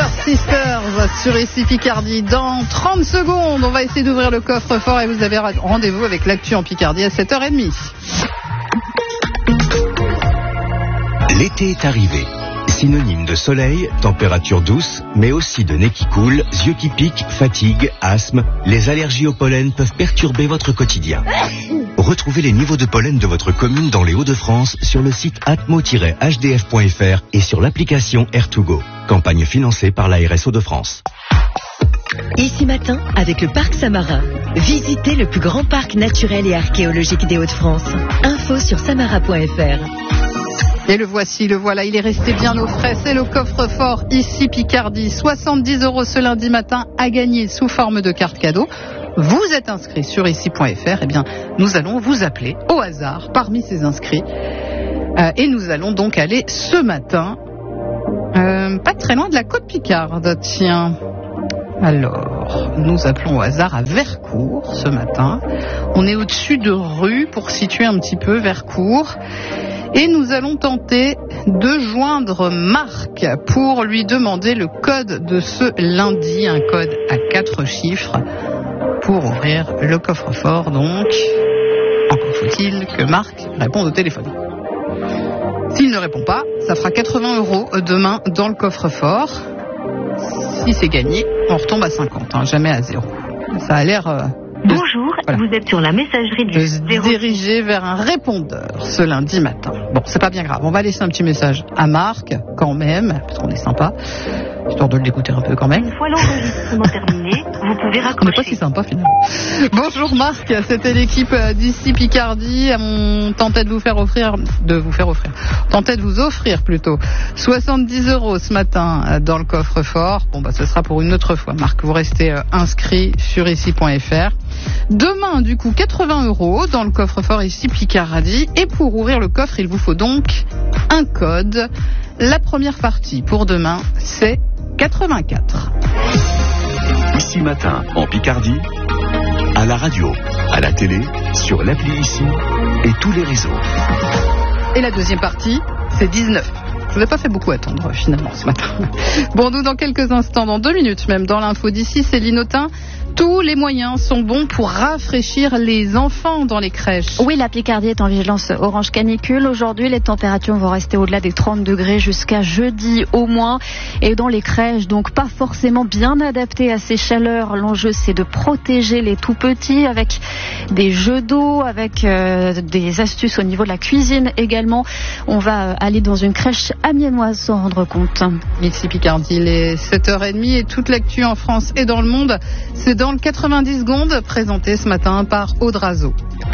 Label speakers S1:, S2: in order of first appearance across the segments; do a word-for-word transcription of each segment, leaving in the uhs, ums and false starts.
S1: Sisters sur ici Picardie. Dans trente secondes, on va essayer d'ouvrir le coffre-fort et vous avez rendez-vous avec l'actu en Picardie à sept heures trente.
S2: L'été est arrivé. Synonyme de soleil, température douce, mais aussi de nez qui coule, yeux qui piquent, fatigue, asthme. Les allergies au pollen peuvent perturber votre quotidien. Retrouvez les niveaux de pollen de votre commune dans les Hauts-de-France sur le site atmo tiret h d f point f r et sur l'application Air to Go. Campagne financée par l'A R S Hauts-de-France.
S3: Ici Matin, avec le Parc Samarin. Visitez le plus grand parc naturel et archéologique des Hauts-de-France. Info sur samara point f r.
S1: Et le voici, le voilà, il est resté bien au frais. C'est le coffre-fort ici Picardie. soixante-dix euros ce lundi matin à gagner sous forme de carte cadeau. Vous êtes inscrit sur ici point f r. Eh bien, nous allons vous appeler au hasard parmi ces inscrits. Euh, et nous allons donc aller ce matin, euh, pas très loin de la côte picarde, tiens. Alors, nous appelons au hasard à Vercourt ce matin. On est au-dessus de Rue pour situer un petit peu Vercourt. Et nous allons tenter de joindre Marc pour lui demander le code de ce lundi, un code à quatre chiffres pour ouvrir le coffre-fort. Donc, encore faut-il que Marc réponde au téléphone. S'il ne répond pas, ça fera quatre-vingts euros demain dans le coffre-fort. Si c'est gagné, on retombe à cinquante, hein, jamais à zéro. Ça a l'air... Euh,
S4: Bonjour, voilà. Vous êtes sur la messagerie du
S1: de se diriger vers un répondeur ce lundi matin. Bon, c'est pas bien grave, on va laisser un petit message à Marc, quand même, parce qu'on est sympa, histoire de l'écouter un peu quand même.
S4: Une fois l'enregistrement terminé, vous pouvez raccrocher.
S1: On n'est pas si sympa finalement. Bonjour Marc, c'était l'équipe d'ici Picardie. On tentait de vous faire offrir, de vous faire offrir, on tentait de vous offrir plutôt soixante-dix euros ce matin dans le coffre-fort. Bon bah ce sera pour une autre fois. Marc, vous restez inscrit sur ici point f r. Demain, du coup, quatre-vingts euros dans le coffre-fort ici Picardie. Et pour ouvrir le coffre, il vous faut donc un code. La première partie pour demain, c'est quatre-vingt-quatre.
S2: Ici Matin, en Picardie, à la radio, à la télé, sur l'appli Ici et tous les réseaux.
S1: Et la deuxième partie, c'est dix-neuf. Je vous ai pas fait beaucoup attendre finalement ce matin. Bon, nous dans quelques instants, dans deux minutes même, dans l'info d'ici, Céline Autain. Tous les moyens sont bons pour rafraîchir les enfants dans les crèches.
S5: Oui, la Picardie est en vigilance orange canicule. Aujourd'hui, les températures vont rester au-delà des trente degrés jusqu'à jeudi au moins. Et dans les crèches, donc pas forcément bien adaptées à ces chaleurs. L'enjeu, c'est de protéger les tout-petits avec des jeux d'eau, avec euh, des astuces au niveau de la cuisine également. On va aller dans une crèche amiénoise s'en rendre compte.
S1: Ici Picardie, il est sept heures trente et toute l'actu en France et dans le monde, c'est dans le quatre-vingt-dix secondes, présenté ce matin par Audrazo.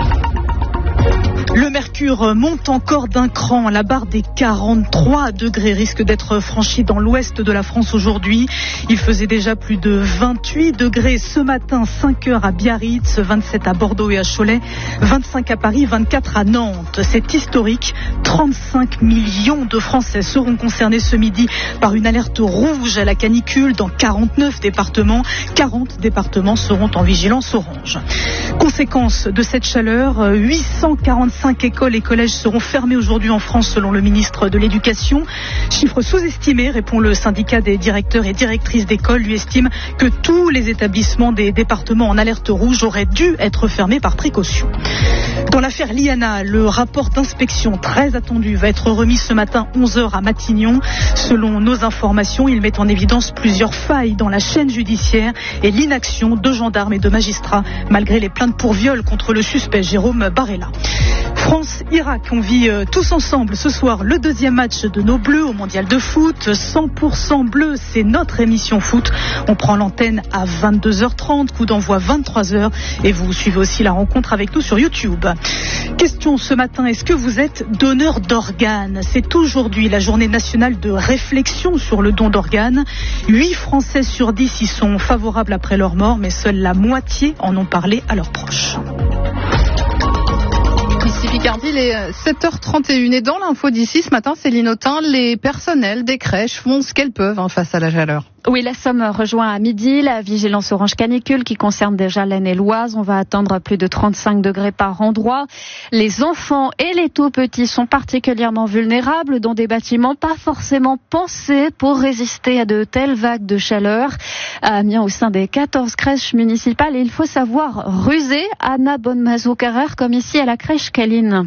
S6: Le mercure monte encore d'un cran. La barre des quarante-trois degrés risque d'être franchie dans l'ouest de la France aujourd'hui. Il faisait déjà plus de vingt-huit degrés ce matin, cinq heures à Biarritz, vingt-sept à Bordeaux et à Cholet, vingt-cinq à Paris, vingt-quatre à Nantes. C'est historique. trente-cinq millions de Français seront concernés ce midi par une alerte rouge à la canicule dans quarante-neuf départements. quarante départements seront en vigilance orange. Conséquence de cette chaleur, huit cent quarante-cinq écoles et collèges seront fermés aujourd'hui en France selon le ministre de l'Éducation. Chiffre sous-estimé, répond le syndicat des directeurs et directrices d'école. Lui estime que tous les établissements des départements en alerte rouge auraient dû être fermés par précaution. Dans l'affaire Liana, le rapport d'inspection très attendu va être remis ce matin onze heures à Matignon. Selon nos informations, il met en évidence plusieurs failles dans la chaîne judiciaire et l'inaction de gendarmes et de magistrats malgré les plaintes pour viol contre le suspect Jérôme Barella. France-Irak, on vit euh, tous ensemble ce soir le deuxième match de nos Bleus au mondial de foot. cent pour cent bleu, c'est notre émission foot. On prend l'antenne à vingt-deux heures trente, coup d'envoi vingt-trois heures et vous suivez aussi la rencontre avec nous sur YouTube. Question ce matin, est-ce que vous êtes donneur d'organes ? C'est aujourd'hui la journée nationale de réflexion sur le don d'organes. huit Français sur dix y sont favorables après leur mort, mais seule la moitié en ont parlé à leurs proches.
S1: Ici Picardie, il est sept heures trente et une et dans l'info d'ici ce matin, Céline Autain, les personnels des crèches font ce qu'elles peuvent hein, face à la chaleur.
S5: Oui, la Somme rejoint à midi la vigilance orange canicule qui concerne déjà l'Aisne et l'Oise. On va atteindre plus de trente-cinq degrés par endroit. Les enfants et les tout petits sont particulièrement vulnérables dans des bâtiments pas forcément pensés pour résister à de telles vagues de chaleur. À Amiens, au sein des quatorze crèches municipales, il faut savoir ruser. Anna Bonnemazou-Carrère, comme ici à la crèche Caline.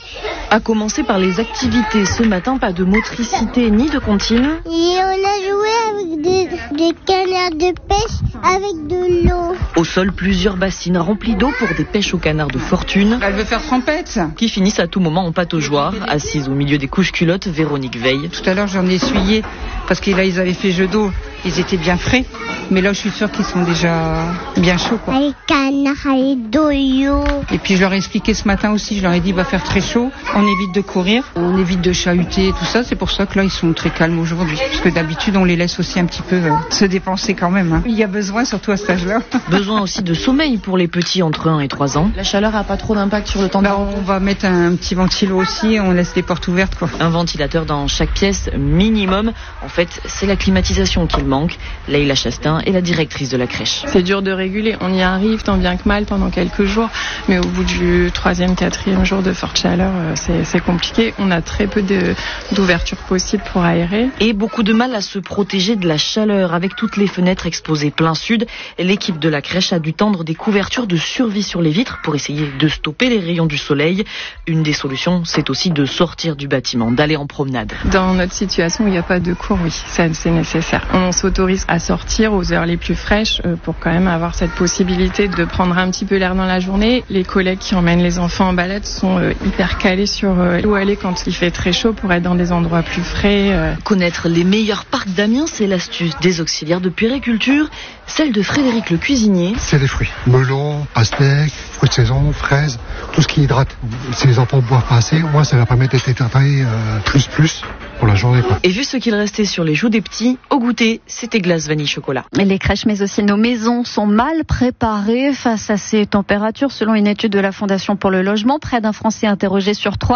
S7: À commencer par les activités. Ce matin, pas de motricité ni de comptine.
S8: Et on a joué avec des, des canards de pêche avec de l'eau.
S7: Au sol, plusieurs bassines remplies d'eau pour des pêches aux canards de fortune.
S9: Elle veut faire trempette.
S7: Qui finissent à tout moment en pataugeoire. Assise au milieu des couches culottes, Véronique veille.
S9: Tout à l'heure, j'en ai essuyé parce que là, ils avaient fait jeu d'eau. Ils étaient bien frais. Mais là, je suis sûre qu'ils sont déjà bien chauds, quoi.
S8: Les canards, les doyos.
S9: Et puis, je leur ai expliqué ce matin aussi. Je leur ai dit, il va faire très chaud. On évite de courir. On évite de chahuter et tout ça. C'est pour ça que là, ils sont très calmes aujourd'hui. Parce que d'habitude, on les laisse aussi un petit peu euh, se dépenser quand même. Hein. Il y a besoin, surtout à cet âge-là.
S7: Besoin aussi de sommeil pour les petits entre un et trois ans.
S10: La chaleur n'a pas trop d'impact sur le temps de
S9: bah, on va mettre un petit ventilo aussi. On laisse les portes ouvertes, quoi.
S7: Un ventilateur dans chaque pièce minimum. En fait, c'est la climatisation qu'il manque. Leïla Chastain est la directrice de la crèche.
S10: C'est dur de réguler. On y arrive tant bien que mal pendant quelques jours. Mais au bout du troisième, quatrième jour de forte chaleur, c'est, c'est compliqué. On a très peu de, d'ouverture possible pour aérer.
S7: Et beaucoup de mal à se protéger de la chaleur. Avec toutes les fenêtres exposées plein sud, l'équipe de la crèche a dû tendre des couvertures de survie sur les vitres pour essayer de stopper les rayons du soleil. Une des solutions, c'est aussi de sortir du bâtiment, d'aller en promenade.
S10: Dans notre situation où il n'y a pas de cours, oui, ça, c'est nécessaire. On s'autorise à sortir aux heures les plus fraîches pour quand même avoir cette possibilité de prendre un petit peu l'air dans la journée. Les collègues qui emmènent les enfants en balade sont hyper calés sur où aller quand il fait très chaud pour être dans des endroits plus frais.
S7: Connaître les meilleurs parcs d'Amiens, c'est l'astuce des auxiliaires de puériculture, celle de Frédéric le cuisinier.
S11: C'est les fruits, melons, pastèques, fruits de saison, fraises, tout ce qui hydrate. Si les enfants boivent pas assez, au moins ça leur permet d'être hydratés euh, plus plus pour la journée, quoi.
S7: Et vu ce qu'il restait sur les joues des petits, au goûter, c'était glace vanille chocolat.
S5: Les crèches mais aussi nos maisons sont mal préparées face à ces températures. Selon une étude de la Fondation pour le logement, près d'un Français interrogé sur trois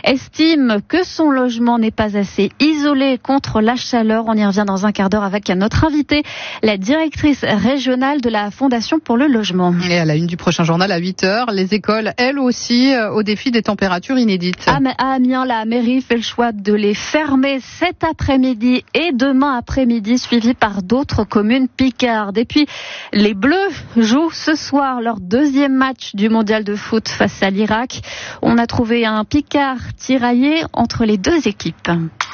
S5: estime que son logement n'est pas assez isolé contre la chaleur. On y revient dans un quart d'heure avec notre invitée, la directrice régionale de la Fondation pour le logement.
S1: Et à la une du prochain journal à huit heures, les écoles, elles aussi, au défi des températures inédites.
S5: À Amiens, la mairie fait le choix de les fermer cet après-midi et demain après-midi, suivi par d'autres communes picardes. Et puis, les Bleus jouent ce soir leur deuxième match du mondial de foot face à l'Irak. On a trouvé un Picard tiraillé entre les deux équipes.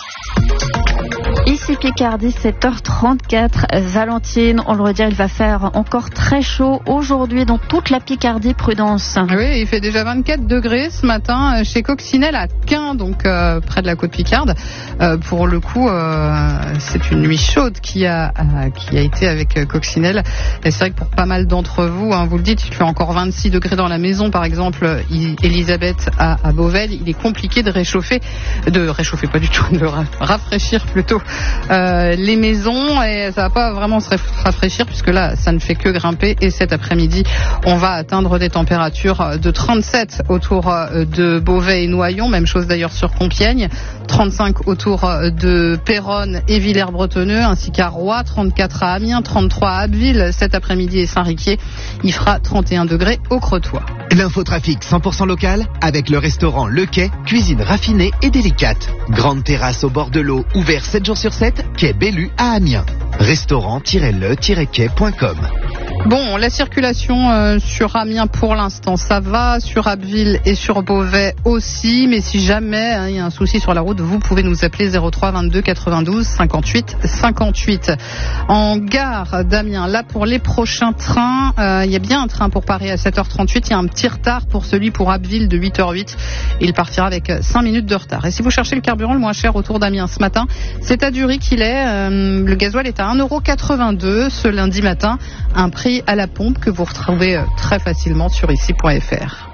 S5: Ici Picardie, sept heures trente-quatre. Valentine, on le redit, il va faire encore très chaud aujourd'hui dans toute la Picardie, prudence.
S1: Oui, il fait déjà vingt-quatre degrés ce matin chez Coccinelle à Quin, donc euh, près de la côte picarde. Euh, pour le coup, euh, c'est une nuit chaude qui a, euh, qui a été avec Coccinelle. Et c'est vrai que pour pas mal d'entre vous, hein, vous le dites, il fait encore vingt-six degrés dans la maison. Par exemple, Elisabeth à, à Beauvais, il est compliqué de réchauffer, de réchauffer pas du tout, de rafraîchir plutôt euh, les maisons, et ça va pas vraiment se rafraîchir puisque là ça ne fait que grimper. Et cet après-midi on va atteindre des températures de trente-sept autour de Beauvais et Noyon, même chose d'ailleurs sur Compiègne, trente-cinq autour de Péronne et Villers-Bretonneux ainsi qu'à Roye, trente-quatre à Amiens, trente-trois à Abbeville cet après-midi et Saint-Riquier. Il fera trente et un degrés au Cretois.
S2: L'infotrafic cent pour cent local avec le restaurant Le Quai, cuisine raffinée et délicate. Grande terrasse au bord de l'eau, ouvert sept jours sur sept, quai Bellu à Amiens. restaurant tiret le tiret quai point com.
S1: Bon, la circulation euh, sur Amiens pour l'instant ça va, sur Abbeville et sur Beauvais aussi, mais si jamais il hein, y a un souci sur la route, vous pouvez nous appeler zéro trois vingt-deux quatre-vingt-douze cinquante-huit cinquante-huit. En gare d'Amiens, là pour les prochains trains, il euh, y a bien un train pour Paris à sept heures trente-huit, il y a un petit retard pour celui pour Abbeville de huit heures huit, il partira avec cinq minutes de retard. Et si vous cherchez le carburant le moins cher autour d'Amiens ce matin, c'est à Dury qu'il est, euh, le gasoil est à un euro quatre-vingt-deux ce lundi matin, un prix à la pompe que vous retrouvez très facilement sur ici point f r.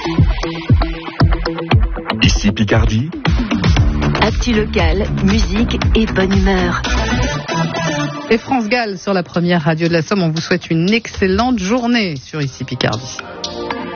S2: Ici Picardie.
S3: Actu local, musique et bonne humeur.
S1: Et France Gall sur la première radio de la Somme, on vous souhaite une excellente journée sur ici Picardie.